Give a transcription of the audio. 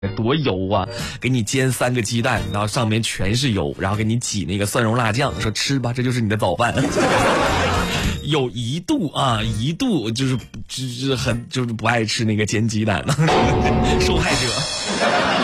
多油啊！给你煎3个鸡蛋，然后上面全是油，然后给你挤那个蒜蓉辣酱，说吃吧，这就是你的早饭。有一度就是不爱吃那个煎鸡蛋，受害者。